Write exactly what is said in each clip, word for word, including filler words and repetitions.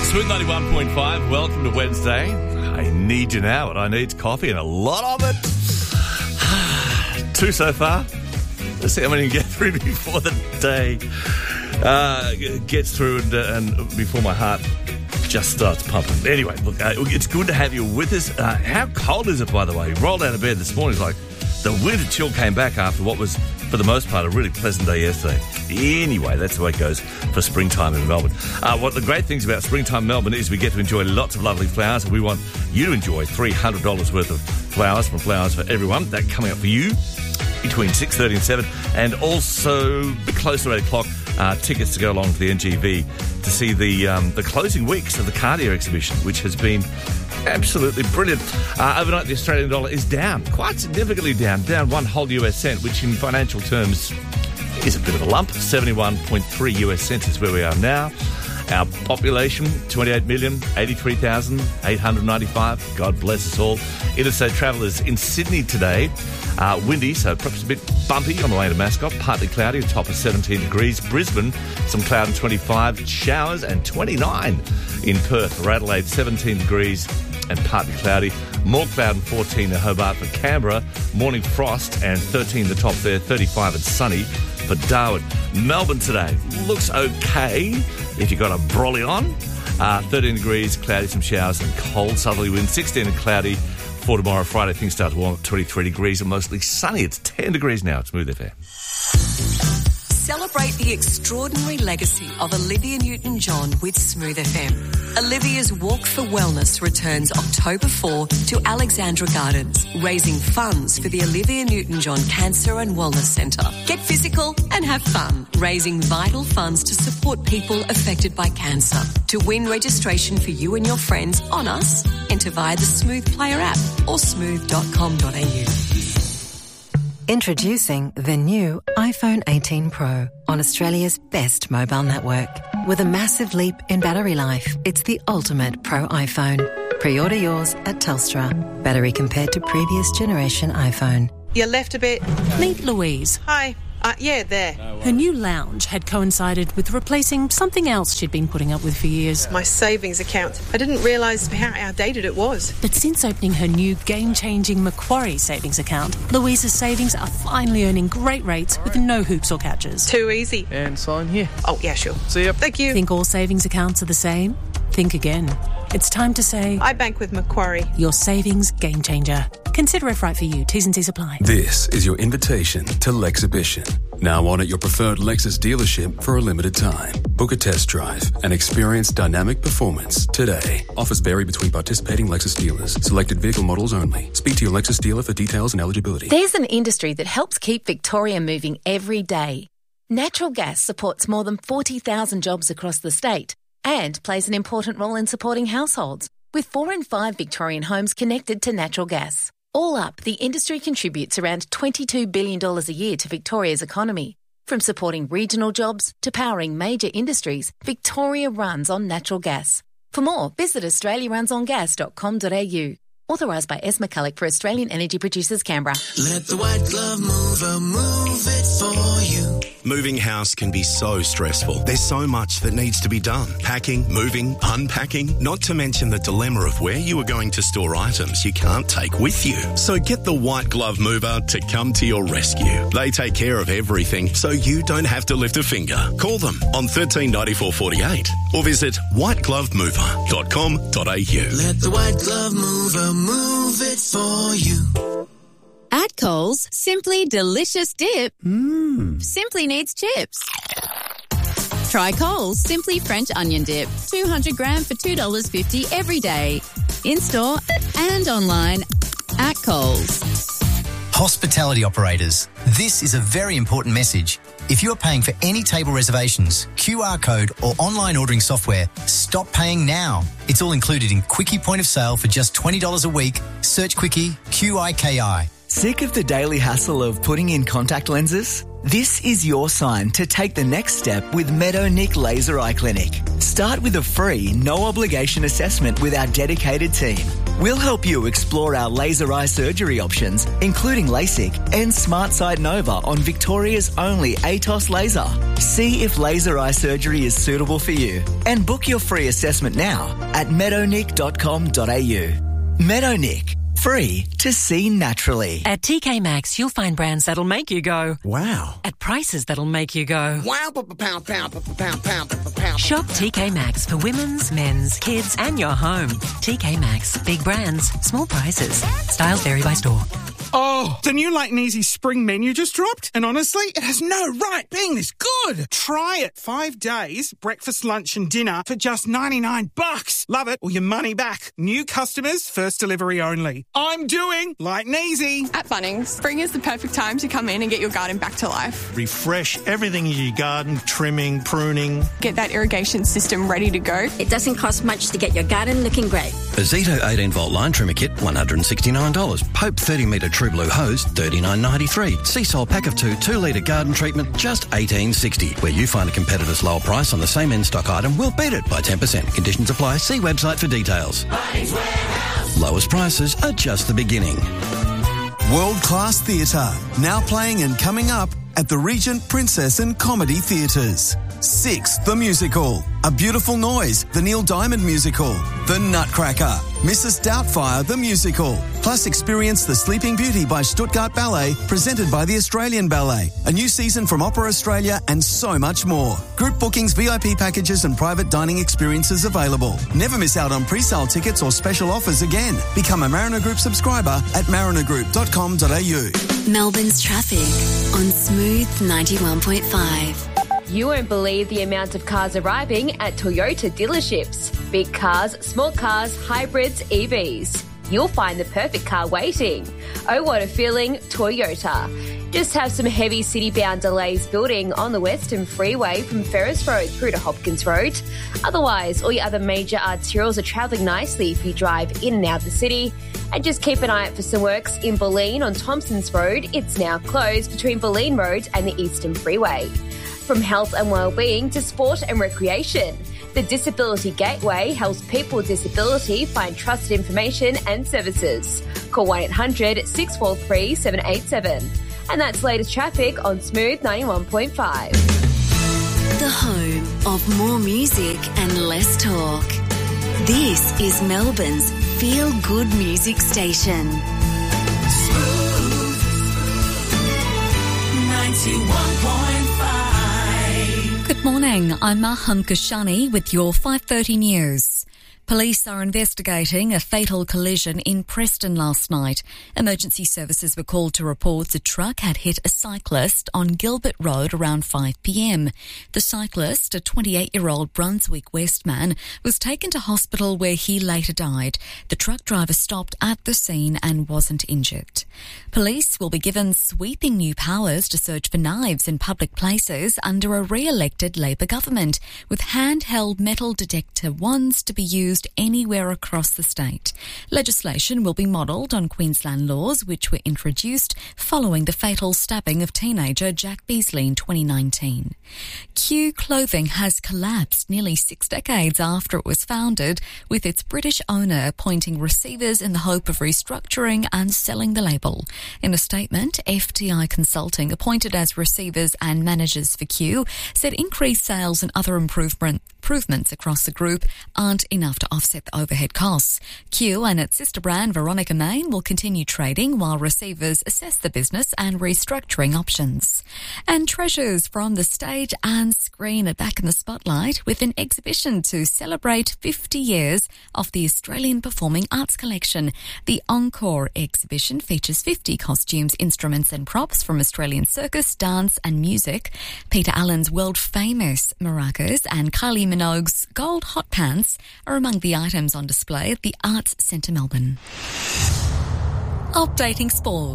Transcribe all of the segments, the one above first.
Smooth ninety-one point five, welcome to Wednesday. I need you now, and I need coffee and a lot of it. Two so far. Let's see how many we can get through before the day uh, gets through and, uh, and before my heart just starts pumping. Anyway, look, uh, it's good to have you with us. Uh, how cold is it, by the way? You rolled out of bed this morning, it's like the winter chill came back after what was, for the most part, a really pleasant day yesterday. Anyway, that's the way it goes for springtime in Melbourne. Uh, what the great things about springtime Melbourne is we get to enjoy lots of lovely flowers, and we want you to enjoy three hundred dollars worth of flowers from Flowers for Everyone. That coming up for you between six thirty and seven, and also a bit closer to eight o'clock, uh, tickets to go along to the N G V to see the um, the closing weeks of the Cartier exhibition, which has been absolutely brilliant. Uh, overnight, the Australian dollar is down, quite significantly down, down one whole U S cent, which in financial terms is a bit of a lump. seventy-one point three U S cents is where we are now. Our population, twenty-eight million, eighty-three thousand eight hundred ninety-five. God bless us all. Interstate travellers in Sydney today. Uh, windy, so perhaps a bit bumpy on the way to Mascot. Partly cloudy, a top of seventeen degrees. Brisbane, some cloud and twenty-five. Showers and twenty-nine in Perth. Or Adelaide, seventeen degrees and partly cloudy. More cloud and fourteen in Hobart. For Canberra, morning frost and thirteen the top there. thirty-five and sunny for Darwin. Melbourne today looks okay if you've got a brolly on. Uh, thirteen degrees, cloudy, some showers and cold southerly wind. sixteen and cloudy. For tomorrow, Friday, things start to warm up, twenty-three degrees and mostly sunny. It's ten degrees now. It's Smooth F M. Celebrate the extraordinary legacy of Olivia Newton-John with Smooth F M. Olivia's Walk for Wellness returns October fourth to Alexandra Gardens, raising funds for the Olivia Newton-John Cancer and Wellness Centre. Get physical and have fun, raising vital funds to support people affected by cancer. To win registration for you and your friends on us, enter via the Smooth Player app or smooth dot com dot a u. Introducing the new iPhone eighteen Pro on Australia's best mobile network. With a massive leap in battery life, it's the ultimate Pro iPhone. Pre-order yours at Telstra. Battery compared to previous generation iPhone. You left a bit. Meet Louise. Hi. Uh, yeah, there. Her new lounge had coincided with replacing something else she'd been putting up with for years. My savings account. I didn't realise how outdated it was. But since opening her new game-changing Macquarie savings account, Louise's savings are finally earning great rates with no hoops or catches. Too easy. And sign here. Oh, yeah, sure. See ya. Thank you. Think all savings accounts are the same? Think again. It's time to say... I bank with Macquarie. Your savings game changer. Consider if right for you. T's and C's apply. This is your invitation to Lexhibition. Now on at your preferred Lexus dealership for a limited time. Book a test drive and experience dynamic performance today. Offers vary between participating Lexus dealers. Selected vehicle models only. Speak to your Lexus dealer for details and eligibility. There's an industry that helps keep Victoria moving every day. Natural gas supports more than forty thousand jobs across the state and plays an important role in supporting households, with four in five Victorian homes connected to natural gas. All up, the industry contributes around twenty-two billion dollars a year to Victoria's economy. From supporting regional jobs to powering major industries, Victoria runs on natural gas. For more, visit australia runs on gas dot com dot a u. Authorised by S. McCulloch for Australian Energy Producers, Canberra. Let the white glove mover move it for you. Moving house can be so stressful. There's so much that needs to be done. Packing, moving, unpacking, not to mention the dilemma of where you are going to store items you can't take with you. So get the white glove mover to come to your rescue. They take care of everything so you don't have to lift a finger. Call them on thirteen ninety-four forty-eight or visit white glove mover dot com dot a u. Let the white glove mover move it for you. At Coles, Simply Delicious Dip Mmm. simply needs chips. Try Coles Simply French Onion Dip, two hundred gram for two dollars fifty every day. In-store and online at Coles. Hospitality operators, this is a very important message. If you are paying for any table reservations, Q R code or online ordering software, stop paying now. It's all included in Quickie Point of Sale for just twenty dollars a week. Search Quickie, Q I K I. Sick of the daily hassle of putting in contact lenses? This is your sign to take the next step with Meadownick Laser Eye Clinic. Start with a free, no-obligation assessment with our dedicated team. We'll help you explore our laser eye surgery options, including LASIK and SmartSight Nova on Victoria's only ATOS laser. See if laser eye surgery is suitable for you and book your free assessment now at meadownick dot com dot a u. Meadownick. Free to see naturally. At T K Maxx, you'll find brands that'll make you go, wow. At prices that'll make you go, wow. Pow, pow, pow, pow, pow. Shop T K Maxx for women's, men's, kids, and your home. T K Maxx. Big brands, small prices. Styles vary by store. Oh, the new Light and Easy spring menu just dropped, and honestly, it has no right being this good. Try it. Five days, breakfast, lunch and dinner for just ninety-nine bucks. Love it or your money back. New customers, first delivery only. I'm doing Light and Easy. At Bunnings, spring is the perfect time to come in and get your garden back to life. Refresh everything in your garden, trimming, pruning. Get that irrigation system ready to go. It doesn't cost much to get your garden looking great. A Zito eighteen volt line trimmer kit, one hundred sixty-nine dollars. Pope thirty metre True Blue hose, thirty-nine ninety-three. Seasol pack of two, two litre garden treatment, just eighteen sixty. Where you find a competitor's lower price on the same in-stock item, we'll beat it by ten percent. Conditions apply. See website for details. Bunnings Warehouse. Lowest prices are just the beginning. World-class theatre, now playing and coming up at the Regent, Princess and Comedy Theatres. Six, The Musical, A Beautiful Noise, the Neil Diamond Musical, The Nutcracker, Missus Doubtfire, the Musical. Plus experience The Sleeping Beauty by Stuttgart Ballet, presented by the Australian Ballet. A new season from Opera Australia and so much more. Group bookings, V I P packages and private dining experiences available. Never miss out on pre-sale tickets or special offers again. Become a Mariner Group subscriber at mariner group dot com dot a u. Melbourne's traffic on Smooth ninety-one point five. You won't believe the amount of cars arriving at Toyota dealerships. Big cars, small cars, hybrids, E Vs. You'll find the perfect car waiting. Oh, what a feeling, Toyota. Just have some heavy city-bound delays building on the Western Freeway from Ferris Road through to Hopkins Road. Otherwise, all your other major arterials are travelling nicely if you drive in and out the city. And just keep an eye out for some works in Bulleen on Thompsons Road. It's now closed between Bulleen Road and the Eastern Freeway. From health and wellbeing to sport and recreation, the Disability Gateway helps people with disability find trusted information and services. Call one eight hundred six four three seven eight seven. And that's latest traffic on Smooth ninety-one point five. The home of more music and less talk. This is Melbourne's feel-good music station. Smooth ninety-one point five. Good morning, I'm Maham Kashani with your five thirty news. Police are investigating a fatal collision in Preston last night. Emergency services were called to report a truck had hit a cyclist on Gilbert Road around five p.m. The cyclist, a twenty-eight-year-old Brunswick West man, was taken to hospital where he later died. The truck driver stopped at the scene and wasn't injured. Police will be given sweeping new powers to search for knives in public places under a re-elected Labor government, with handheld metal detector wands to be used anywhere across the state. Legislation will be modelled on Queensland laws which were introduced following the fatal stabbing of teenager Jack Beasley in twenty nineteen. Q Clothing has collapsed nearly six decades after it was founded, with its British owner appointing receivers in the hope of restructuring and selling the label. In a statement, F T I Consulting, appointed as receivers and managers for Q, said increased sales and other improvement, improvements across the group aren't enough to offset the overhead costs. Q and its sister brand Veronica Main will continue trading while receivers assess the business and restructuring options. And treasures from the stage and screen are back in the spotlight with an exhibition to celebrate fifty years of the Australian Performing Arts Collection. The Encore exhibition features fifty costumes, instruments and props from Australian circus, dance and music. Peter Allen's world-famous maracas and Kylie Minogue's gold hot pants are among the items on display at the Arts Centre Melbourne. Updating sport.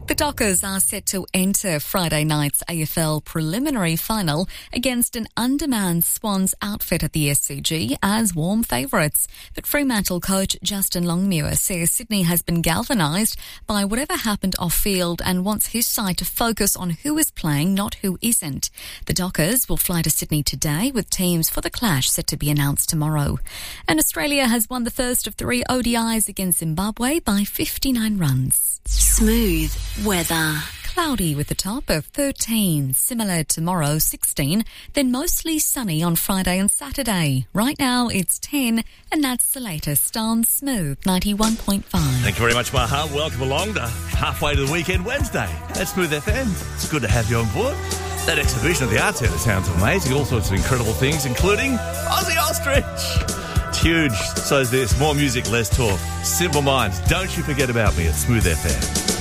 The Dockers are set to enter Friday night's A F L preliminary final against an undermanned Swans outfit at the S C G as warm favourites. But Fremantle coach Justin Longmuir says Sydney has been galvanised by whatever happened off-field and wants his side to focus on who is playing, not who isn't. The Dockers will fly to Sydney today with teams for the clash set to be announced tomorrow. And Australia has won the first of three O D Is against Zimbabwe by fifty-nine runs. Smooth weather. Cloudy with a top of thirteen, similar tomorrow sixteen, then mostly sunny on Friday and Saturday. Right now it's ten, and that's the latest on Smooth ninety-one point five. Thank you very much, Maha. Welcome along to halfway to the weekend Wednesday at Smooth F M. It's good to have you on board. That exhibition at the Arts Centre sounds amazing. All sorts of incredible things, including Aussie Ostrich. It's huge. So is this. More music, less talk. Simple Minds. Don't you forget about me at Smooth F M.